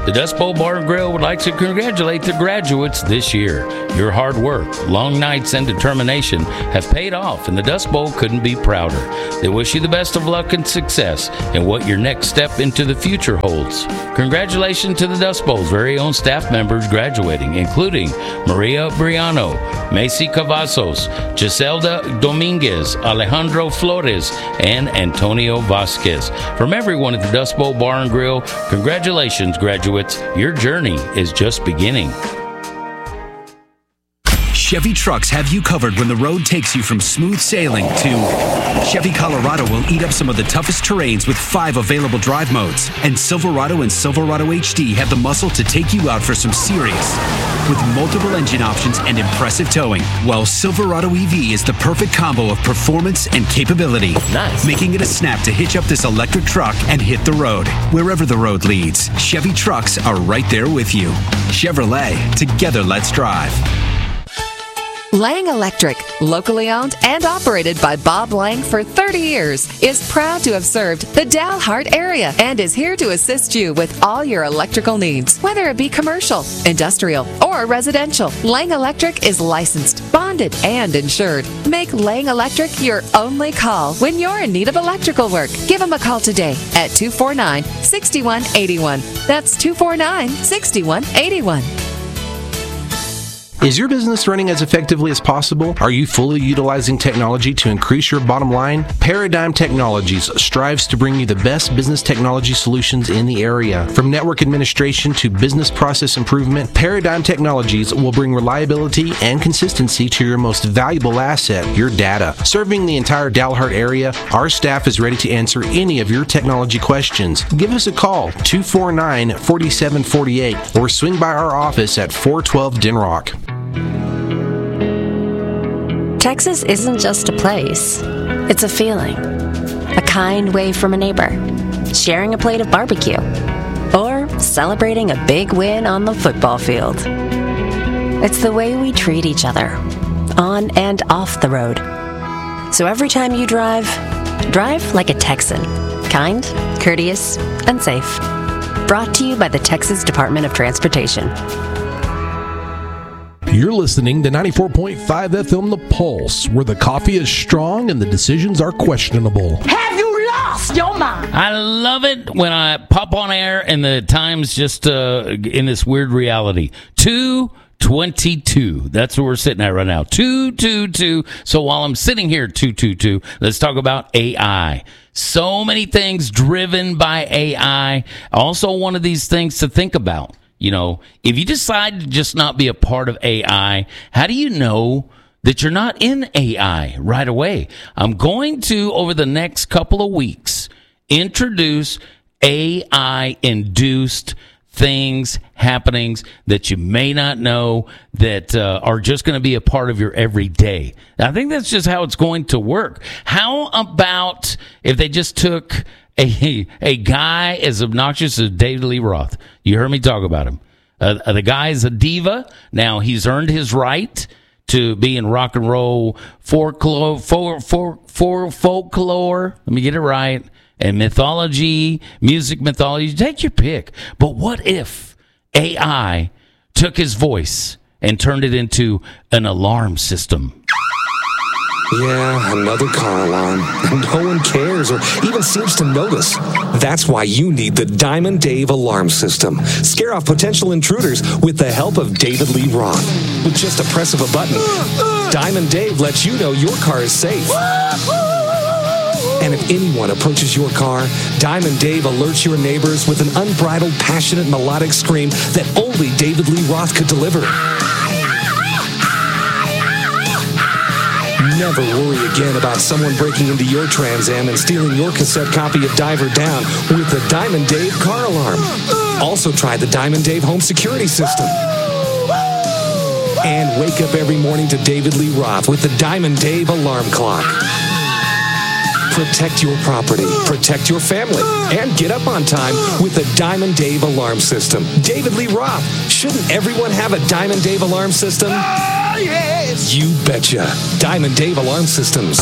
The Dust Bowl Bar and Grill would like to congratulate the graduates this year. Your hard work, long nights, and determination have paid off, and the Dust Bowl couldn't be prouder. They wish you the best of luck and success in what your next step into the future holds. Congratulations to the Dust Bowl's very own staff members graduating, including Maria Briano, Macy Cavazos, Giselda Dominguez, Alejandro Flores, and Antonio Vasquez. From everyone at the Dust Bowl Bar and Grill, congratulations, graduates. Your journey is just beginning. Chevy trucks have you covered when the road takes you from smooth sailing to Chevy Colorado will eat up some of the toughest terrains with 5 available drive modes. And Silverado and Silverado HD have the muscle to take you out for some serious with multiple engine options and impressive towing. While Silverado EV is the perfect combo of performance and capability. Nice. Making it a snap to hitch up this electric truck and hit the road. Wherever the road leads, Chevy trucks are right there with you. Chevrolet, together let's drive. Lang Electric, locally owned and operated by Bob Lang for 30 years, is proud to have served the Dalhart area and is here to assist you with all your electrical needs, whether it be commercial, industrial, or residential. Lang Electric is licensed, bonded, and insured. Make Lang Electric your only call when you're in need of electrical work. Give them a call today at 249-6181. That's 249-6181. Is your business running as effectively as possible? Are you fully utilizing technology to increase your bottom line? Paradigm Technologies strives to bring you the best business technology solutions in the area. From network administration to business process improvement, Paradigm Technologies will bring reliability and consistency to your most valuable asset, your data. Serving the entire Dalhart area, our staff is ready to answer any of your technology questions. Give us a call, 249-4748, or swing by our office at 412 Denrock. Texas isn't just a place, it's a feeling. A kind wave from a neighbor, sharing a plate of barbecue, or celebrating a big win on the football field. It's the way we treat each other, on and off the road. So every time you drive like a Texan. Kind, courteous, and safe. Brought to you by the Texas Department of Transportation. You're listening to 94.5 FM The Pulse, where the coffee is strong and the decisions are questionable. Have you lost your mind? I love it when I pop on air and the time's just in this weird reality. 2:22. That's where we're sitting at right now. 2:22. So while I'm sitting here at 2:22, let's talk about AI. So many things driven by AI. Also one of these things to think about. You know, if you decide to just not be a part of AI, how do you know that you're not in AI right away? I'm going to, over the next couple of weeks, introduce AI-induced things, happenings that you may not know that are just going to be a part of your everyday. I think that's just how it's going to work. How about if they just took a guy as obnoxious as David Lee Roth? You heard me talk about him. The guy is a diva. Now, he's earned his right to be in rock and roll folklore. Let me get it right. And mythology, music mythology. Take your pick. But what if AI took his voice and turned it into an alarm system? Yeah, another car alarm. No one cares or even seems to notice. That's why you need the Diamond Dave alarm system. Scare off potential intruders with the help of David Lee Roth. With just a press of a button, Diamond Dave lets you know your car is safe. And if anyone approaches your car, Diamond Dave alerts your neighbors with an unbridled, passionate, melodic scream that only David Lee Roth could deliver. Never worry again about someone breaking into your Trans Am and stealing your cassette copy of Diver Down with the Diamond Dave car alarm. Also try the Diamond Dave home security system. And wake up every morning to David Lee Roth with the Diamond Dave alarm clock. Protect your property, protect your family, and get up on time with the Diamond Dave alarm system. David Lee Roth, shouldn't everyone have a Diamond Dave alarm system? Oh, yes! You betcha. Diamond Dave Alarm Systems.